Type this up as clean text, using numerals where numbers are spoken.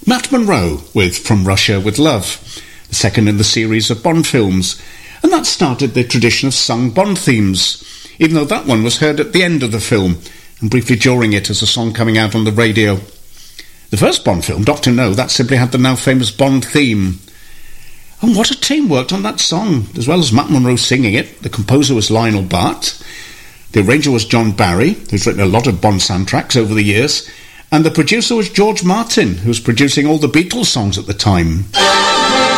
Matt Monro with From Russia with Love, the second in the series of Bond films, and that started the tradition of sung Bond themes, even though that one was heard at the end of the film and briefly during it as a song coming out on the radio. The first Bond film, Dr. No, that simply had the now famous Bond theme. And what a team worked on that song, as well as Matt Monro singing it. The composer was Lionel Bart, the arranger was John Barry, who's written a lot of Bond soundtracks over the years, and the producer was George Martin, who was producing all the Beatles songs at the time.